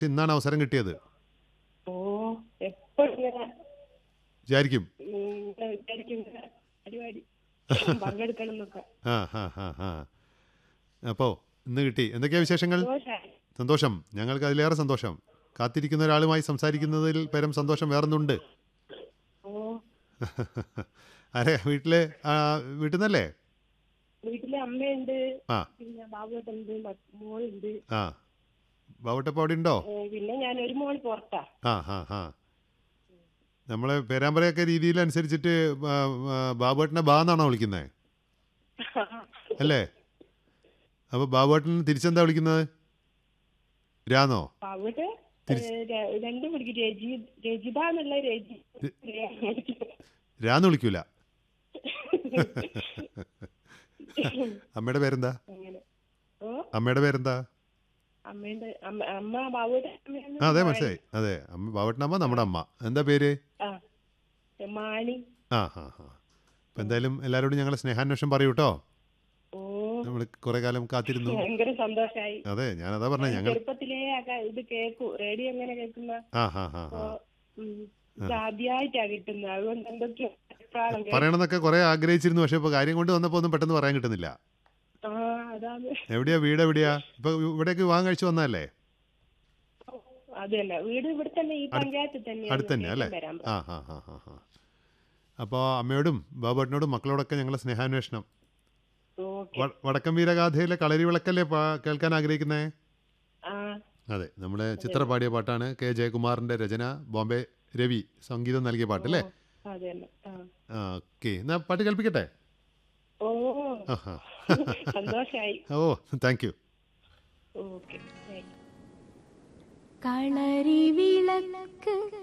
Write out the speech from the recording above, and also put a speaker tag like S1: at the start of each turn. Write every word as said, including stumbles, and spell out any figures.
S1: ഇന്നാണ് അവസരം കിട്ടിയത്.
S2: ഓ എപ്പോഴും ഇങ്ങനെ
S1: വിചാരിക്കും.
S2: ഉം, ഇങ്ങനെ വിചാരിക്കും ഇങ്ങനെ പരിപാടി പങ്കെടുക്കണം എന്നൊക്കെ.
S1: ആ ഹാ ഹാ ഹാ അപ്പോൾ ഇന്ന് കിട്ടി. എന്തൊക്കെയാ വിശേഷങ്ങൾ?
S2: സന്തോഷായി.
S1: സന്തോഷം. ഞങ്ങൾക്ക് അതിലേറെ സന്തോഷം. കാത്തിരിക്കുന്ന ഒരാളുമായി സംസാരിക്കുന്നതിൽ പരം സന്തോഷം വേറൊന്നുണ്ട്.
S2: ഓ
S1: അരെ വീട്ടിലെ ആ, വീട്ടിൽ നിന്നല്ലേ?
S2: വീട്ടിലെ അമ്മയുണ്ട്,
S1: ആ
S2: പിന്നെ ബാബുട്ടുണ്ട്, മോളുണ്ട്.
S1: ആ ബാവട്ടപ്പോൾ അവിടെ ഉണ്ടോ?
S2: ഏ, പിന്നെ ഞാൻ ഒരു മോൾ പുറത്താ.
S1: ആ ഹാ ഹാ നമ്മളെ പേരാമ്പറയൊക്കെ രീതിയിലനുസരിച്ചിട്ട് ബാബുവേട്ടനെ ബാ എന്നാണോ വിളിക്കുന്നത്? അല്ലേ? അപ്പോൾ ബാബുവേട്ടൻ തിരിച്ചെന്താ വിളിക്കുന്നത്? രാന്നോ?
S2: അവിടെ
S1: തിരിച്ച്
S2: രണ്ടും പിടിക്കും. രജി രജിത എന്നുള്ള രജി
S1: രാന്ന് വിളിക്കൂല. അമ്മയുടെ പേരെന്താ?
S2: അങ്ങനെ. ഓ
S1: അമ്മയുടെ പേരെന്താ?
S2: അമ്മേന്റെ അമ്മ അമ്മ ബാബുയുടെ
S1: ആ അതെ മനസ്സിലായി. അതെ അമ്മ ബാബുവേട്ടൻ്റെ അമ്മ നമ്മുടെ അമ്മ. എന്താ പേര്?
S2: ആ മാണി.
S1: ആ ഹാ ഹാ അപ്പം എന്തായാലും എല്ലാവരോടും ഞങ്ങളെ സ്നേഹാന്വേഷണം പറയൂ കേട്ടോ.
S2: ഓ
S1: നമ്മൾ കുറേ കാലം കാത്തിരുന്നു.
S2: ഭയങ്കര സന്തോഷായി.
S1: അതെ ഞാനതാ പറഞ്ഞത്.
S2: ഞാൻ
S1: ഞങ്ങൾ
S2: ചെറുപ്പത്തിലേ ആ ഇത് കേക്കൂ, റേഡിയോ എങ്ങനെ കേൾക്കുന്ന.
S1: ആ ഹാ ഹാ ഹാ
S2: ഇത് ആദ്യമായിട്ടാ കിട്ടുന്നത്. അതുകൊണ്ട് എന്തൊക്കെയോ അഭിപ്രായം കേൾക്കും.
S1: പറയണമെന്നൊക്കെ കുറേ ആഗ്രഹിച്ചിരുന്നു. പക്ഷേ ഇപ്പോൾ കാര്യം കൊണ്ട് വന്നപ്പോൾ ഒന്നും പെട്ടെന്ന് പറയാൻ കിട്ടുന്നില്ല.
S2: ആ അതാണ്.
S1: എവിടെയാ വീട്? എവിടെയാ ഇപ്പോൾ ഇവിടേക്ക് വിവാഹം കഴിച്ചു വന്നതല്ലേ?
S2: അത് തന്നെ, വീട് ഇവിടെ തന്നെ, ഈ പഞ്ചായത്തിൽ തന്നെ.
S1: അടുത്ത് തന്നെ അല്ലേ? ആ ഹാ ഹാ ഹാ ഹാ അപ്പോൾ അമ്മയോടും ബാബുവേട്ടനോടും മക്കളോടൊക്കെ ഞങ്ങളെ സ്നേഹാന്വേഷണം.
S2: ഓക്കെ.
S1: വ- വടക്കം വീരഗാഥയിലെ കളരി വിളക്കല്ലേ പാ- കേൾക്കാൻ ആഗ്രഹിക്കുന്നേ?
S2: ആ
S1: അതെ നമ്മുടെ ചിത്ര പാടിയ പാട്ടാണ്. കെ ജയകുമാറിൻ്റെ രചന, ബോംബെ രവി സംഗീതം നൽകിയ പാട്ടല്ലേ?
S2: അത് തന്നെ. ആ
S1: ആ ഓക്കെ എന്നാൽ പാട്ട് കേൾപ്പിക്കട്ടെ.
S2: ഓ
S1: ആ ഹാ
S2: സന്തോഷായി.
S1: ഓ താങ്ക് യു.
S2: ഓക്കെ.
S3: കളരി വിളക്ക്